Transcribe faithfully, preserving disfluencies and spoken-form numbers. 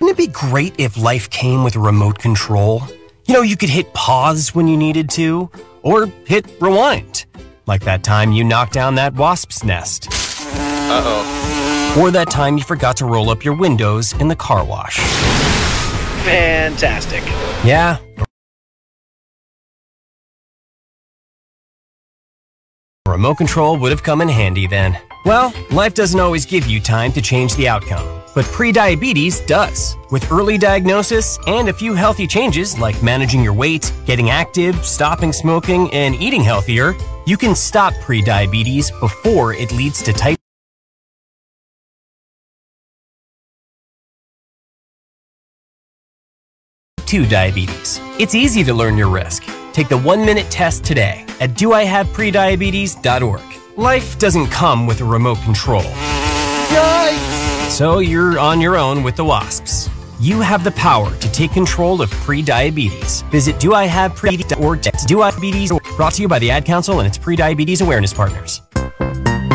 Wouldn't it be great if life came with a remote control? You know, you could hit pause when you needed to, or hit rewind. Like that time you knocked down that wasp's nest. Uh-oh. Or that time you forgot to roll up your windows in the car wash. Fantastic. Yeah. A remote control would have come in handy then. Well, life doesn't always give you time to change the outcome, but prediabetes does. With early diagnosis and a few healthy changes like managing your weight, getting active, stopping smoking, and eating healthier, you can stop prediabetes before it leads to type two diabetes. It's easy to learn your risk. Take the one-minute test today at do I have prediabetes dot org. Life doesn't come with a remote control. Yikes! So you're on your own with the wasps. You have the power to take control of prediabetes. Visit do I have prediabetes dot org. Do I have diabetes? Brought to you by the Ad Council and its prediabetes awareness partners.